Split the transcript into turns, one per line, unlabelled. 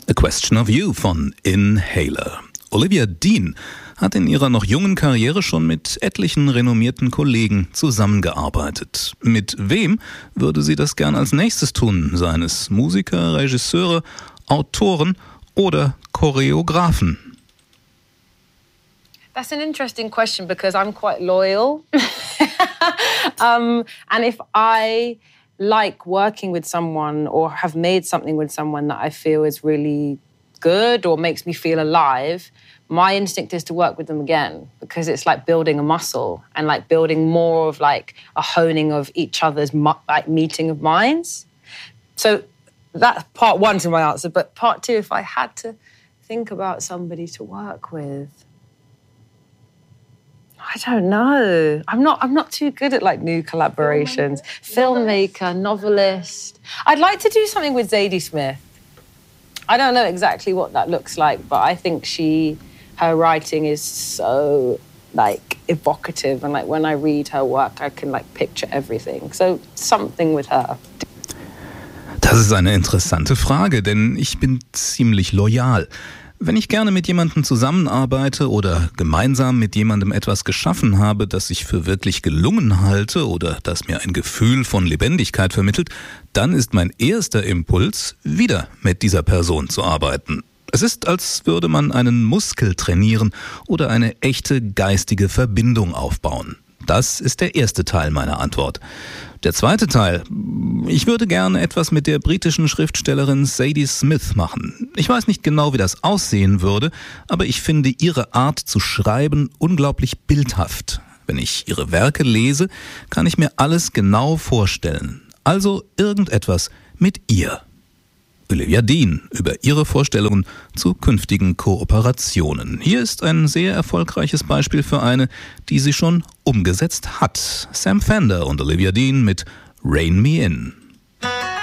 A Question of You von Inhaler. Olivia Dean hat in ihrer noch jungen Karriere schon mit etlichen renommierten Kollegen zusammengearbeitet. Mit wem würde sie das gern als nächstes tun? Seien es Musiker, Regisseure, Autoren oder Choreografen?
That's an interesting question because I'm quite loyal. And if I like working with someone or have made something with someone that I feel is really good or makes me feel alive, my instinct is to work with them again because it's like building a muscle and like building more of like a honing of each other's like meeting of minds. So that's part one to my answer. But part two, if I had to think about somebody to work with, I don't know. I'm not too good at like new collaborations. Filmmaker, novelist. I'd like to do something with Zadie Smith. I don't know exactly what that looks like, but I think her writing is so like evocative, and like when I read her work, I can like picture everything. So something with her.
Das ist eine interessante Frage, denn ich bin ziemlich loyal. Wenn ich gerne mit jemandem zusammenarbeite oder gemeinsam mit jemandem etwas geschaffen habe, das ich für wirklich gelungen halte oder das mir ein Gefühl von Lebendigkeit vermittelt, dann ist mein erster Impuls, wieder mit dieser Person zu arbeiten. Es ist, als würde man einen Muskel trainieren oder eine echte geistige Verbindung aufbauen. Das ist der erste Teil meiner Antwort. Der zweite Teil: Ich würde gerne etwas mit der britischen Schriftstellerin Zadie Smith machen. Ich weiß nicht genau, wie das aussehen würde, aber ich finde ihre Art zu schreiben unglaublich bildhaft. Wenn ich ihre Werke lese, kann ich mir alles genau vorstellen. Also irgendetwas mit ihr. Olivia Dean über ihre Vorstellungen zu künftigen Kooperationen. Hier ist ein sehr erfolgreiches Beispiel für eine, die sie schon umgesetzt hat. Sam Fender und Olivia Dean mit Rein Me In.